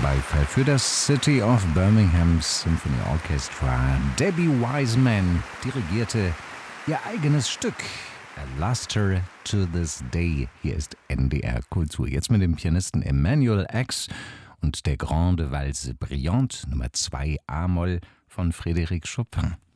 Beifall für das City of Birmingham Symphony Orchestra. Debbie Wiseman dirigierte ihr eigenes Stück A Luster to This Day. Hier ist NDR Kultur. Jetzt mit dem Pianisten Emanuel X und der Grande Valse Brillante Nummer 2 A-Moll von Frédéric Chopin.